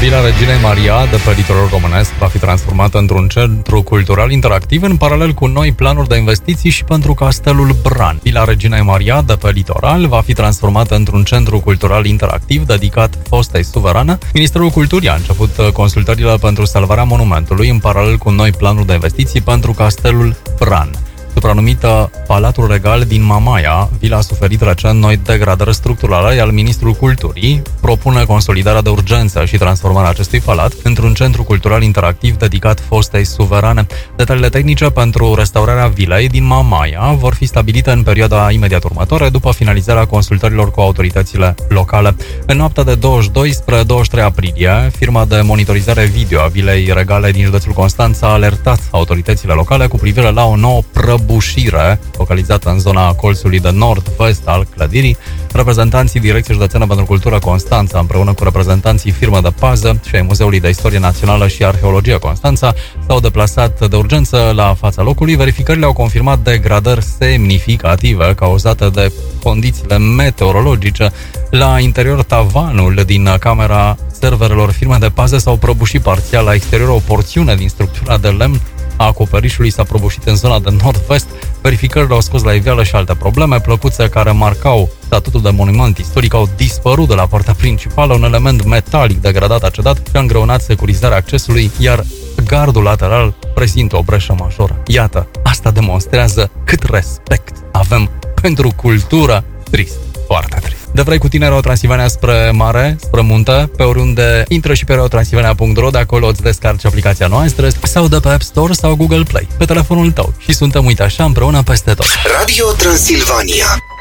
Vila Reginei Maria de pe litorul românesc va fi transformată într-un centru cultural interactiv în paralel cu noi planuri de investiții și pentru Castelul Bran. Vila Reginei Maria de pe litoral va fi transformată într-un centru cultural interactiv dedicat fostei suverane. Ministerul Culturii a început consultările pentru salvarea monumentului în paralel cu noi planuri de investiții pentru Castelul Bran. Supranumită Palatul Regal din Mamaia, vila a suferit recent noi degradări structurale, iar Ministrul Culturii propune consolidarea de urgență și transformarea acestui palat într-un centru cultural interactiv dedicat fostei suverane. Detaliile tehnice pentru restaurarea vilei din Mamaia vor fi stabilite în perioada imediat următoare, după finalizarea consultărilor cu autoritățile locale. În noaptea de 22 spre 23 aprilie, firma de monitorizare video a vilei regale din județul Constanța a alertat autoritățile locale cu privire la o nouă prăbușire localizată în zona colțului de nord-vest al clădirii. Reprezentanții Direcției Județene pentru Cultură Constanța, împreună cu reprezentanții firmei de pază și ai Muzeului de Istorie Națională și Arheologie Constanța, s-au deplasat de urgență la fața locului. Verificările au confirmat degradări semnificative cauzate de condițiile meteorologice. La interior, tavanul din camera serverelor firmei de pază s-au prăbușit parțial la exterior. O porțiune din structura de lemn a acoperișului s-a prăbușit în zona de nord-vest. Verificările au scos la iveală și alte probleme. Plăcuțe care marcau statutul de monument istoric au dispărut de la partea principală. Un element metalic degradat a cedat și a îngreunat securizarea accesului, iar gardul lateral prezintă o breșă majoră. Iată, asta demonstrează cât respect avem pentru cultură. Trist, foarte trist. De vrei cu tine Transilvania spre mare, spre munte, pe oriunde intră și pe reotransilvania.ro, de acolo îți descarci aplicația noastră sau de pe App Store sau Google Play, pe telefonul tău. Și suntem, uite așa, împreună peste tot. Radio Transilvania.